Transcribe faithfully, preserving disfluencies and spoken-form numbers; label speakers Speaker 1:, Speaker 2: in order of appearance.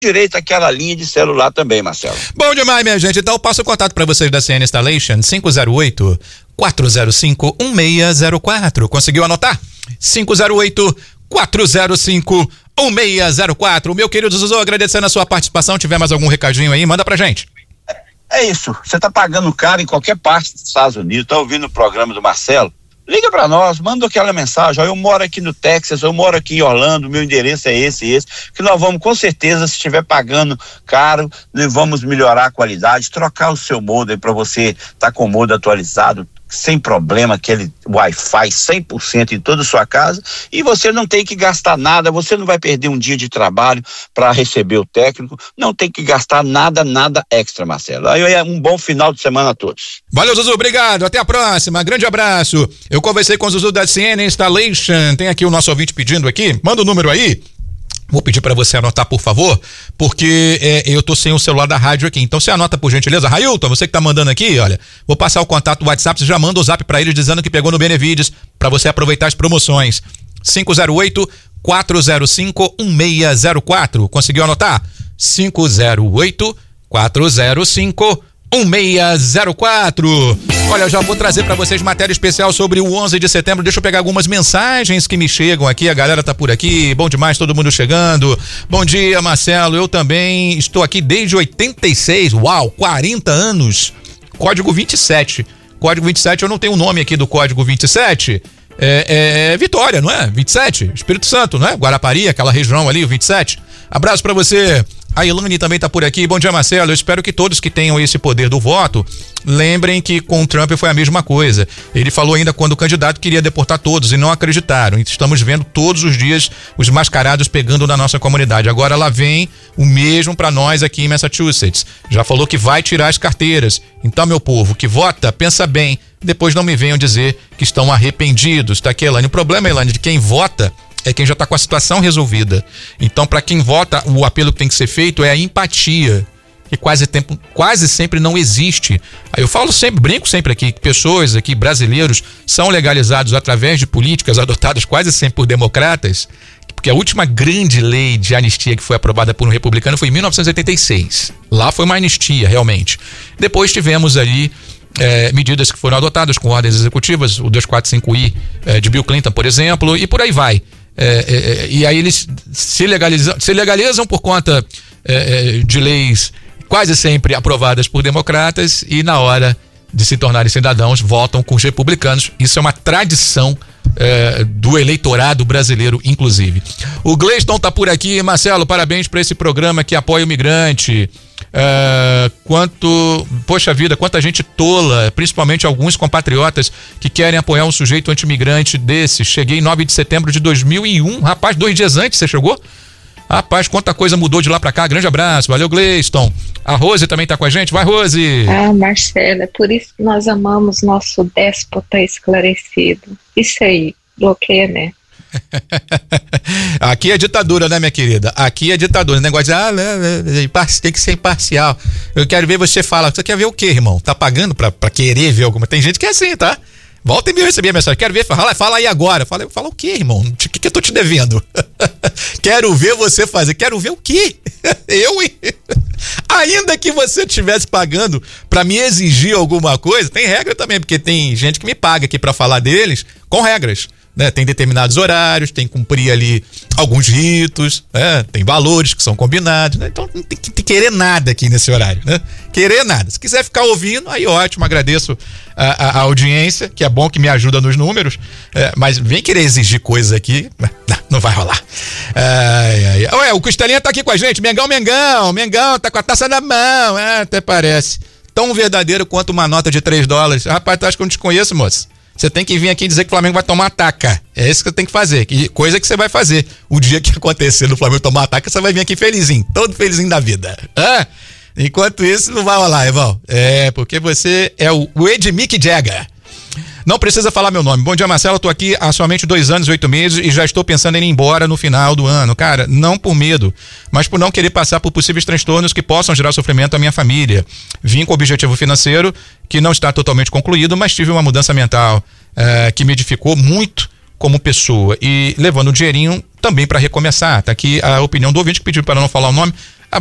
Speaker 1: direito àquela linha de celular também, Marcelo.
Speaker 2: Bom demais, minha gente. Então eu passo o contato para vocês da C N Installation, cinco zero oito, quatro zero cinco, um seis zero quatro. Conseguiu anotar? cinco zero oito, quatro zero cinco, um seis zero quatro. Meu querido Zuzu, agradecendo a sua participação. Tiver mais algum recadinho aí, manda pra gente.
Speaker 1: É isso, você tá pagando caro em qualquer parte dos Estados Unidos, tá ouvindo o programa do Marcelo? Liga pra nós, manda aquela mensagem, ó, eu moro aqui no Texas, eu moro aqui em Orlando, meu endereço é esse e esse, que nós vamos com certeza, se estiver pagando caro, nós vamos melhorar a qualidade, trocar o seu modem para você tá com o modem atualizado, sem problema, aquele Wi-Fi cem por cento em toda a sua casa, e você não tem que gastar nada, você não vai perder um dia de trabalho para receber o técnico, não tem que gastar nada, nada extra, Marcelo. Aí é um bom final de semana a todos.
Speaker 2: Valeu, Zuzu, obrigado, até a próxima, grande abraço. Eu conversei com o Zuzu da C N Installation, tem aqui o nosso ouvinte pedindo aqui, manda o número aí. Vou pedir para você anotar, por favor, porque é, eu tô sem o celular da rádio aqui. Então você anota, por gentileza. Railton, você que tá mandando aqui, olha, vou passar o contato do WhatsApp, você já manda o zap para ele dizendo que pegou no Benevides, para você aproveitar as promoções. cinco zero oito, quatro zero cinco, um seis zero quatro. Conseguiu anotar? cinco zero oito, quatro zero cinco, um seis zero quatro. Olha, eu já vou trazer pra vocês matéria especial sobre o onze de setembro. Deixa eu pegar algumas mensagens que me chegam aqui. A galera tá por aqui. Bom demais, todo mundo chegando. Bom dia, Marcelo. Eu também estou aqui desde oitenta e seis. Uau, quarenta anos. Código vinte e sete. Código vinte e sete, eu não tenho o nome aqui do código vinte e sete. É, é Vitória, não é? vinte e sete. Espírito Santo, não é? Guarapari, aquela região ali, o vinte e sete. Abraço pra você. A Ilane também tá por aqui. Bom dia, Marcelo. Eu espero que todos que tenham esse poder do voto lembrem que com o Trump foi a mesma coisa. Ele falou ainda quando o candidato queria deportar todos e não acreditaram. Estamos vendo todos os dias os mascarados pegando na nossa comunidade. Agora lá vem o mesmo para nós aqui em Massachusetts. Já falou que vai tirar as carteiras. Então, meu povo, que vota, pensa bem. Depois não me venham dizer que estão arrependidos. Tá aqui, Elane. O problema, Elane, de quem vota é quem já está com a situação resolvida. Então, para quem vota, o apelo que tem que ser feito é a empatia, que quase, tempo, quase sempre não existe. Aí eu falo sempre, brinco sempre aqui, que pessoas aqui, brasileiros, são legalizados através de políticas adotadas quase sempre por democratas, porque a última grande lei de anistia que foi aprovada por um republicano foi em mil novecentos e oitenta e seis. Lá foi uma anistia, realmente. Depois tivemos ali É, medidas que foram adotadas com ordens executivas, o duzentos e quarenta e cinco I é, de Bill Clinton, por exemplo, e por aí vai. É, é, e aí eles se legalizam, se legalizam por conta é, de leis quase sempre aprovadas por democratas e na hora de se tornarem cidadãos votam com os republicanos. Isso é uma tradição é, do eleitorado brasileiro, inclusive. O Gleiston tá por aqui. Marcelo, parabéns por esse programa que apoia o migrante. Uh, quanto, poxa vida, quanta gente tola, principalmente alguns compatriotas que querem apoiar um sujeito anti-imigrante desse. Cheguei em nove de setembro de dois mil e um, rapaz, dois dias antes você chegou? Rapaz, quanta coisa mudou de lá pra cá. Grande abraço, valeu, Gleiston. A Rose também tá com a gente, vai, Rose.
Speaker 3: Ah, Marcelo, é por isso que nós amamos nosso déspota esclarecido. Isso aí, bloqueia, né?
Speaker 2: Aqui é ditadura, né, minha querida? Aqui é ditadura. Negócio de, ah, tem que ser imparcial. Eu quero ver você falar. Você quer ver o quê, irmão? Tá pagando pra, pra querer ver alguma? Tem gente que é assim, tá? Volta e me receber a mensagem. Quero ver, fala, fala aí agora. Fala, fala o quê, irmão? O que, que eu tô te devendo? Quero ver você fazer. Quero ver o quê? Eu, hein? Ainda que você estivesse pagando pra me exigir alguma coisa, tem regra também, porque tem gente que me paga aqui pra falar deles com regras. Né, tem determinados horários, tem que cumprir ali alguns ritos, né, tem valores que são combinados, né, então não tem que, tem que querer nada aqui nesse horário, né? Querer nada. Se quiser ficar ouvindo, aí ótimo, agradeço a, a, a audiência, que é bom que me ajuda nos números, é, mas vem querer exigir coisas aqui, não, não vai rolar. Ai, ai. Ué, o Costelinha tá aqui com a gente, Mengão, Mengão, Mengão, tá com a taça na mão, é, até parece. Tão verdadeiro quanto uma nota de três dólares. Rapaz, tu acha que eu não te conheço, moço? Você tem que vir aqui dizer que o Flamengo vai tomar ataca. É isso que você tem que fazer. Que coisa que você vai fazer. O dia que acontecer do Flamengo tomar ataca, você vai vir aqui felizinho. Todo felizinho da vida. Ah, enquanto isso, não vai rolar, irmão. É, porque você é o, o Edmick Jagger. Não precisa falar meu nome. Bom dia, Marcelo. Eu tô aqui há somente dois anos e oito meses e já estou pensando em ir embora no final do ano. Cara, não por medo, mas por não querer passar por possíveis transtornos que possam gerar sofrimento à minha família. Vim com o objetivo financeiro que não está totalmente concluído, mas tive uma mudança mental é, que me edificou muito como pessoa e levando um dinheirinho também para recomeçar. Tá aqui a opinião do ouvinte que pediu para não falar o nome,